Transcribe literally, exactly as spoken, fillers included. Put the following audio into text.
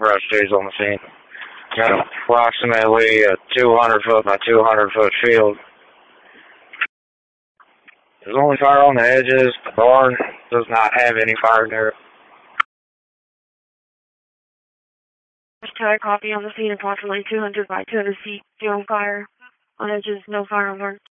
Rusty's on the scene. Got approximately a two hundred foot by two hundred foot field. There's only fire on the edges. The barn does not have any fire near it. Tower copy on the scene, approximately two hundred by two hundred feet, zero fire. On edges, no fire alert.